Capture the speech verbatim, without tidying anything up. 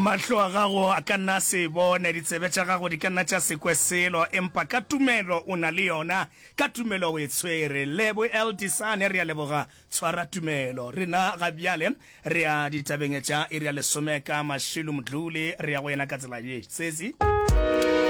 mahlo a gago a ka nna se bone ditsebe tša gago di ka nna tša sekweselo empa ka tumelo o na le yona ka tumelo o e tshwere lebo el disane re a leboga tshwara tumelo rena ga bjale re a ditabeng tša iri ya lesome ka mašilo modlule re ya go yena ka tsela ye sesi